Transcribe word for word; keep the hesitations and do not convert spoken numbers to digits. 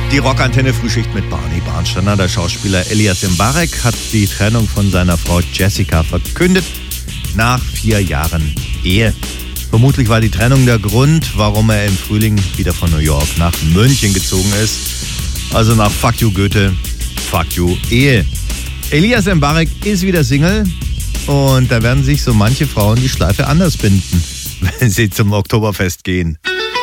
Die Rockantenne Frühschicht mit Barney Barnsteiner. Der Schauspieler Elias Mbarek hat die Trennung von seiner Frau Jessica verkündet nach vier Jahren Ehe. Vermutlich war die Trennung der Grund, warum er im Frühling wieder von New York nach München gezogen ist. Also nach Fuck You Goethe, Fuck You Ehe. Elias Mbarek ist wieder Single und da werden sich so manche Frauen die Schleife anders binden, wenn sie zum Oktoberfest gehen.